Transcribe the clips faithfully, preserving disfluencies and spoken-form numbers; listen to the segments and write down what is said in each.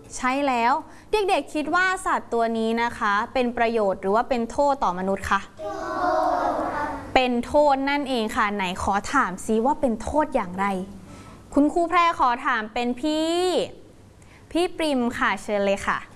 ใช่แล้วเด็กๆคิดว่าสัตว์ตัวนี้นะคะเป็นประโยชน์หรือว่าเป็นโทษต่อมนุษย์คะเป็นโทษนั่นเองค่ะไหนขอถามซิว่าเป็นโทษอย่างไรคุณครูแพรขอถามเป็นพี่พี่ปริมค่ะเชิญเลยค่ะ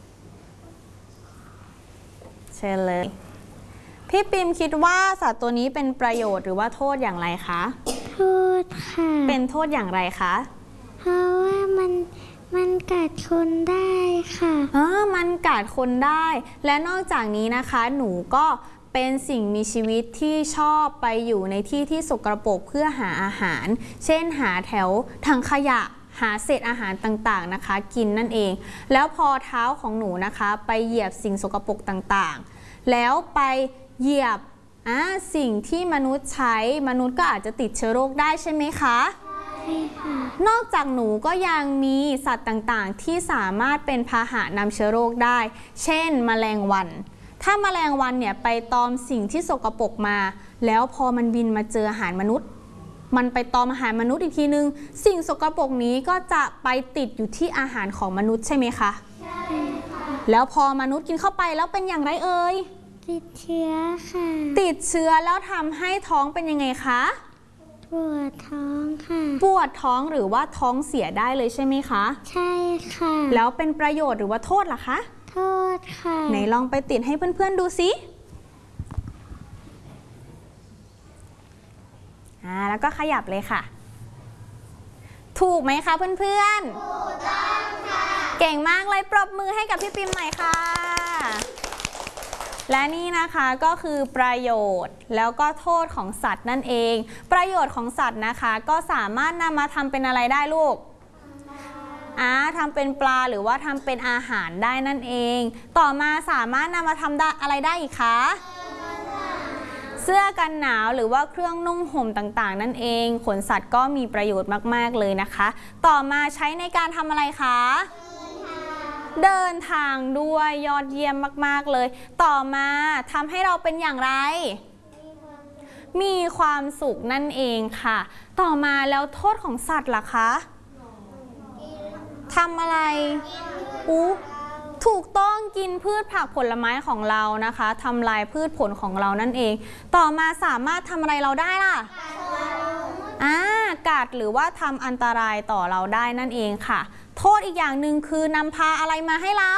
เชิญเลยพี่ปริมคิดว่าสัตว์ตัวนี้เป็นประโยชน์หรือว่าโทษอย่างไรคะโทษค่ะเป็นโทษอย่างไรคะเพราะว่ามันมันกัดคนได้ค่ะอ๋อมันกัดคนได้และนอกจากนี้นะคะหนูก็เป็นสิ่งมีชีวิตที่ชอบไปอยู่ในที่ที่สกปรกเพื่อหาอาหารเช่นหาแถวถังขยะหาเศษอาหารต่างๆนะคะกินนั่นเองแล้วพอเท้าของหนูนะคะไปเหยียบสิ่งสกปรกต่างๆแล้วไปเหยียบอ่ะสิ่งที่มนุษย์ใช้มนุษย์ก็อาจจะติดเชื้อโรคได้ใช่ไหมคะใช่ค่ะนอกจากหนูก็ยังมีสัตว์ต่างๆที่สามารถเป็นพาหะนำเชื้อโรคได้เช่นแมลงวันถ้าแมลงวันเนี่ยไปตอมสิ่งที่สกปรกมาแล้วพอมันบินมาเจออาหารมนุษย์มันไปตอมอาหารมนุษย์อีกทีนึงสิ่งสกปรกนี้ก็จะไปติดอยู่ที่อาหารของมนุษย์ใช่ไหมคะใช่ค่ะแล้วพอมนุษย์กินเข้าไปแล้วเป็นอย่างไรเอ่ยติดเชื้อค่ะติดเชื้อแล้วทำให้ท้องเป็นยังไงคะปวดท้องค่ะปวดท้องหรือว่าท้องเสียได้เลยใช่ไหมคะใช่ค่ะแล้วเป็นประโยชน์หรือว่าโทษล่ะคะโทษค่ะไหนลองไปติดให้เพื่อนๆดูสิอ่าแล้วก็ขยับเลยค่ะถูกไหมคะเพื่อนๆถูกต้องค่ะเก่งมากเลยปรบมือให้กับพี่ปิมหน่อยค่ะและนี่นะคะก็คือประโยชน์แล้วก็โทษของสัตว์นั่นเองประโยชน์ของสัตว์นะคะก็สามารถนำมาทำเป็นอะไรได้ลูกอ่าทำเป็นปลาหรือว่าทำเป็นอาหารได้นั่นเองต่อมาสามารถนำมาทำได้อะไรได้อีกคะเสื้อกันหนาวหรือว่าเครื่องนุ่งห่มต่างๆนั่นเองขนสัตว์ก็มีประโยชน์มากๆเลยนะคะต่อมาใช้ในการทำอะไรคะเดินทางด้วยยอดเยี่ยมมากๆเลยต่อมาทำให้เราเป็นอย่างไรมีความสุขนั่นเองค่ะต่อมาแล้วโทษของสัตว์ล่ะคะทำอะไรอู้ถูกต้องกินพืชผักผลไม้ของเรานะคะทำลายพืชผลของเรานั่นเองต่อมาสามารถทำอะไรเราได้ล่ะอ่ากัดหรือว่าทำอันตรายต่อเราได้นั่นเองค่ะโทษอีกอย่างหนึ่งคือนำพาอะไรมาให้เรา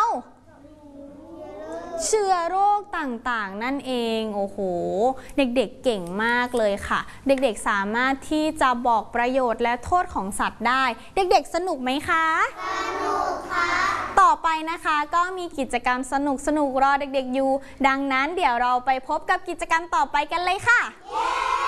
เชื้อโรคต่างๆนั่นเองโอ้โหเด็กๆ เ, เก่งมากเลยค่ะเด็กๆสามารถที่จะบอกประโยชน์และโทษของสัตว์ได้เด็กๆสนุกไหมคะสนุกค่ะต่อไปนะคะก็มีกิจกรรมสนุกๆรอเด็กๆอยู่ดังนั้นเดี๋ยวเราไปพบกับกิจกรรมต่อไปกันเลยค่ะ